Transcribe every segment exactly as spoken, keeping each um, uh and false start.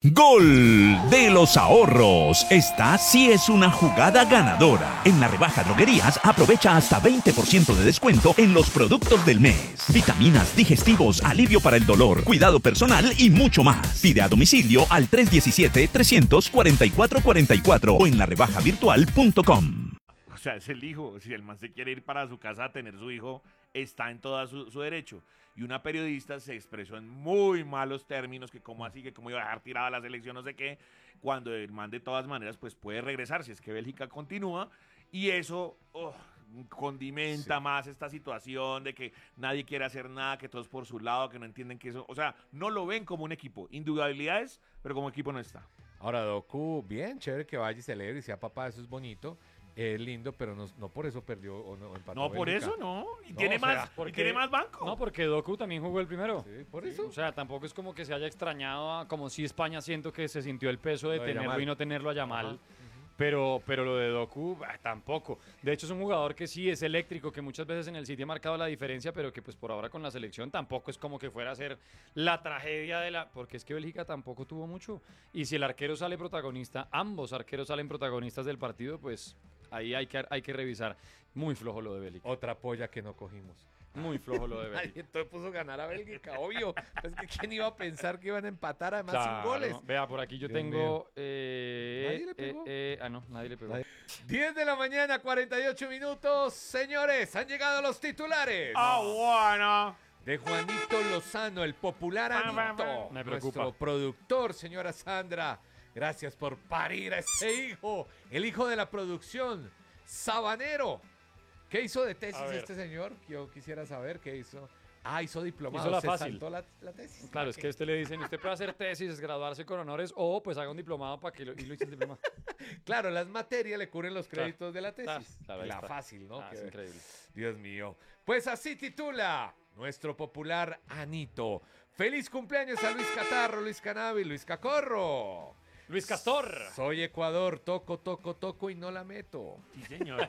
Gol de los ahorros. Esta sí es una jugada ganadora. En la rebaja droguerías aprovecha hasta veinte por ciento de descuento en los productos del mes. Vitaminas, digestivos, alivio para el dolor, cuidado personal y mucho más. Pide a domicilio al tres uno siete, tres cuatro cuatro cuatro cuatro o en la rebaja virtual punto com. O sea, es el hijo. Si el man se quiere ir para su casa a tener su hijo, está en todo su, su derecho. Y una periodista se expresó en muy malos términos, que cómo así, que cómo iba a dejar tirada la selección, no sé qué, cuando el man de todas maneras pues puede regresar si es que Bélgica continúa, y eso oh, condimenta sí. más esta situación de que nadie quiere hacer nada, que todos por su lado, que no entienden que eso, o sea, no lo ven como un equipo, indudabilidades, pero como equipo no está. Ahora, Doku, bien, chévere que vaya y celebre y sea papá, eso es bonito. Es lindo, pero no, no por eso perdió o no empató. No, por Bélgica. eso no. Y No, tiene o sea, más, porque- y tiene más banco. No, porque Doku también jugó el primero. Sí, por Sí, eso. o sea, tampoco es como que se haya extrañado, a- como si España siento que se sintió el peso de Lo de tenerlo Yamal. y no tenerlo a Yamal. Ajá. Pero, pero lo de Doku, bah, tampoco. De hecho, es un jugador que sí es eléctrico, que muchas veces en el City ha marcado la diferencia, pero que pues por ahora con la selección tampoco es como que fuera a ser la tragedia de la... Porque es que Bélgica tampoco tuvo mucho. Y si el arquero sale protagonista, ambos arqueros salen protagonistas del partido, pues ahí hay que, hay que revisar. Muy flojo lo de Bélgica. Otra polla que no cogimos. Muy flojo lo de Nadie Bélgica. entonces puso ganar a Bélgica, obvio. Es que quién iba a pensar que iban a empatar además Claro, sin goles. Vea, por aquí yo Dios tengo... mío. eh, ¿Nadie le eh, pegó? eh, ah, no, nadie le pegó. Nadie- diez de la mañana, cuarenta y ocho minutos. Señores, han llegado los titulares. Ah, bueno. De Juanito Lozano, el popular Anito. Me preocupa. Nuestro productor, señora Sandra. Gracias por parir a ese hijo. El hijo de la producción, Sabanero. ¿Qué hizo de tesis A ver. este señor? Yo quisiera saber qué hizo. Ah, hizo diplomado. Hizo la Se fácil. saltó la, la tesis. Claro, es que a usted le dicen, usted puede hacer tesis, graduarse con honores o pues haga un diplomado para que lo, y lo hice el diploma. Claro, las materias le cubren los Claro. créditos de la tesis. Claro, ahí la está. fácil, ¿no? Ah, Que- es increíble. Dios mío. Pues así titula nuestro popular Anito. Feliz cumpleaños a Luis Catarro, Luis Canavi, Luis Cacorro. Luis Castor. Soy Ecuador, toco, toco, toco y no la meto. Sí, señor.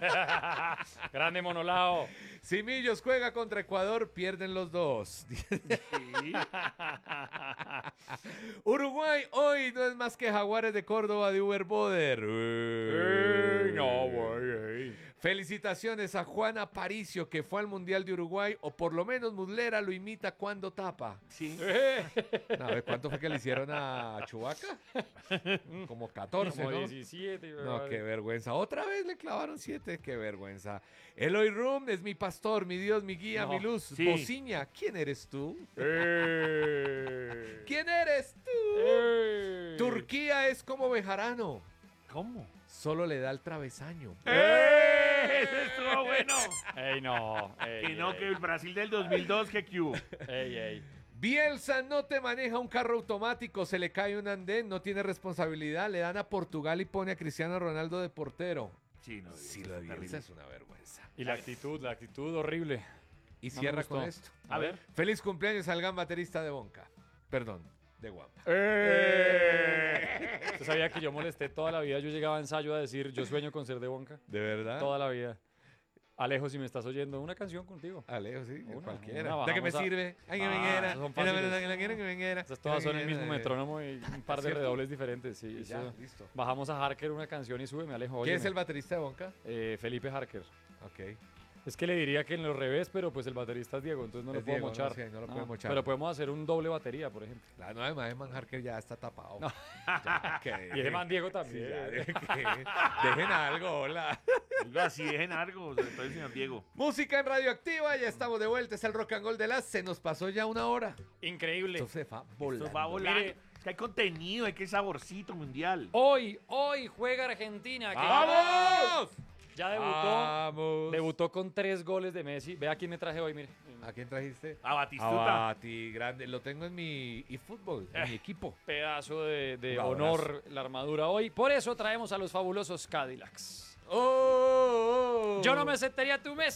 Grande Monolao. Si Millos juega contra Ecuador, pierden los dos. Sí. Uruguay hoy no es más que Jaguares de Córdoba de Uber Boder. Ey, no, güey. Felicitaciones a Juan Aparicio, que fue al Mundial de Uruguay, o por lo menos Muslera lo imita cuando tapa. Sí. No, a ver, ¿cuánto fue que le hicieron a Chubaca? Como catorce, Como ¿no? diecisiete. No, qué vergüenza. Otra vez le clavaron siete, qué vergüenza. Eloy Rum es mi pastor, mi Dios, mi guía, No, mi luz. sí. Bociña, ¿quién eres tú? Eh. ¿Quién eres tú? Eh. Turquía es como Bejarano, ¿Cómo? solo le da el travesaño. ¡Eh! Eso estuvo bueno. Ey, no. Ey, Que no, ey, que el Brasil del dos mil dos, que Q. ey, ey. Bielsa no te maneja un carro automático, se le cae un andén, no tiene responsabilidad, le dan a Portugal y pone a Cristiano Ronaldo de portero. Sí, no. Si eso lo de es Bielsa terrible. es una vergüenza. Y la actitud, la actitud horrible. Y No me cierra gustó. con esto. A ver. Feliz cumpleaños al gran baterista de Bonca. Perdón, de Guampa. Eh. ¿Usted sabía que yo molesté toda la vida? Yo llegaba a ensayo a decir, yo sueño con ser de Bonca. ¿De verdad? Toda la vida. Alejo, si me estás oyendo, una canción contigo. Alejo, sí, Una, cualquiera. una, ¿De qué me vamos a- sirve? Ay, que Ah, me quiera. esas son Que la- fáciles. que la quiera, que me quiera. Esas todas son el mismo Eh, metrónomo y un par de ¿cierto? redobles diferentes. Sí, Y ya, eso- listo. Bajamos a Harker una canción y súbeme, Alejo. ¿Quién es óyeme. el baterista de Bonca? Eh, Felipe Harker. Ok. Es que le diría que en los revés, pero pues el baterista es Diego, entonces no lo Es puedo Diego, mochar. no, sí, no lo puede No, mochar. Pero podemos hacer un doble batería, por ejemplo. La nueva de Man Harker ya está tapado. No. Ya, que- Y ese man Diego Sí, también. ya, de- que- dejen algo, hola. Digo así, dejen algo, sobre todo el señor Diego. Música en Radioactiva, ya estamos de vuelta. Es el Rock and Roll de las. Se nos pasó ya una hora. Increíble. Esto se va volando. Esto va volando. Mire. Es que hay contenido, hay que saborcito mundial. Hoy, hoy juega Argentina. Que ¡Vamos! Ya debutó. ¡Vamos! Debutó con tres goles de Messi. Vea quién me traje hoy, mire. ¿A quién trajiste? A Batistuta. A ti, grande. Lo tengo en mi eFootball, en mi equipo. Pedazo de, de Un abrazo. honor la armadura hoy. Por eso traemos a los fabulosos Cadillacs. ¡Oh! Yo no me aceptaría tu Messi.